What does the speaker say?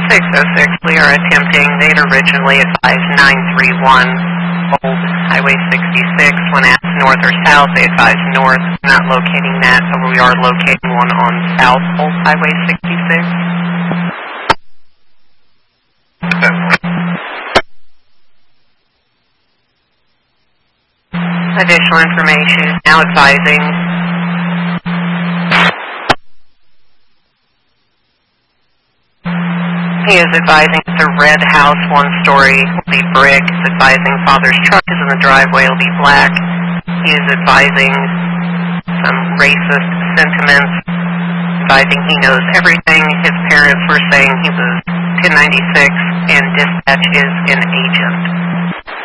606, we are attempting. They'd originally advised 931 Old Highway 66. When asked north or south, they advised north. We're not locating that, but we are locating one on South Old Highway 66. Additional information is now advising. He is advising it's a red house, one-story, will be brick. He's advising father's truck is in the driveway, will be black. He is advising some racist sentiments, advising he knows everything. His parents were saying he was 1096, and dispatch is an agent.